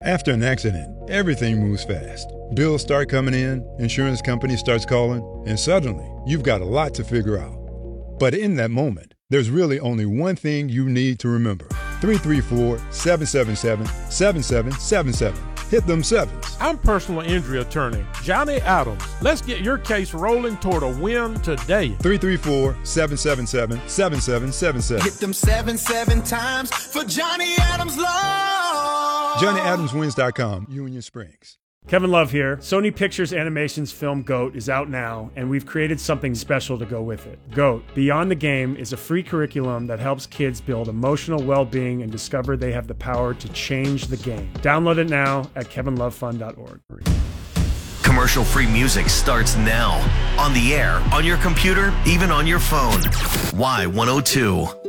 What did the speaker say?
After an accident, everything moves fast. Bills start coming in, insurance company starts calling, and suddenly you've got a lot to figure out. But in that moment, there's really only one thing you need to remember. 334-777-7777. Hit them sevens. I'm personal injury attorney Johnny Adams. Let's get your case rolling toward a win today. 334-777-7777. Hit them 7 times for Johnny Adams Law. JohnnyAdamsWins.com, Union Springs. Kevin Love here. Sony Pictures Animation's film GOAT is out now, and we've created something special to go with it. GOAT, Beyond the Game, is a free curriculum that helps kids build emotional well-being and discover they have the power to change the game. Download it now at kevinlovefun.org. Commercial-free music starts now. On the air, on your computer, even on your phone. Y102.